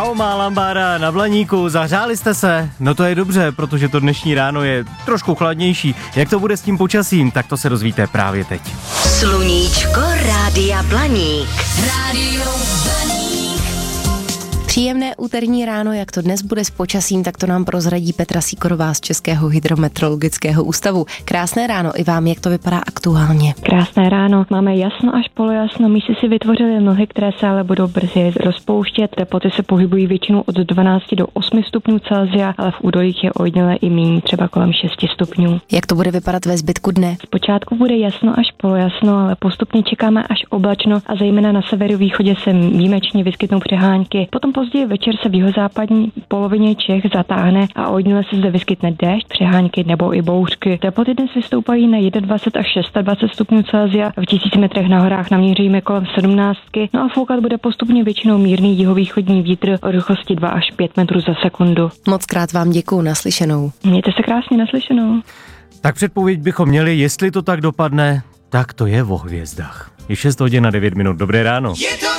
Ahoj, má Lambáda na Blaníku, zahřáli jste se? No to je dobře, protože to dnešní ráno je trošku chladnější. Jak to bude s tím počasím, tak to se dozvíte právě teď. Sluníčko Rádia Blaník. Rádio Blaník. Příjemné úterní ráno, jak to dnes bude s počasím, tak to nám prozradí Petra Sýkorová z Českého hydrometeorologického ústavu. Krásné ráno i vám, jak to vypadá aktuálně. Krásné ráno, máme jasno až polojasno, místy si vytvořily mlhy, které se ale budou brzy rozpouštět. Teploty se pohybují většinou od 12 do 8 stupňů Celsia, ale v údolích je ojediněle i méně, třeba kolem 6 stupňů. Jak to bude vypadat ve zbytku dne? Zpočátku bude jasno až polojasno, ale postupně čekáme až oblačno a zejména na severovýchodě se výjimečně vyskytnou přehánky. Potom později večer se v jihozápadní polovině Čech zatáhne a ojediněle se zde vyskytne déšť, přehánky nebo i bouřky. Teploty dnes vystoupají na 21 až 26 stupňů Celsia, v 1000 metrech na horách naměříme kolem 17. No a foukat bude postupně většinou mírný jihovýchodní vítr o rychlosti 2 až 5 metrů za sekundu. Moc krát vám děkuju, naslyšenou. Mějte se krásně, naslyšenou. Tak předpověď bychom měli, jestli to tak dopadne, tak to je o hvězdách. Je 6 hodin a 9 minut, dobré ráno.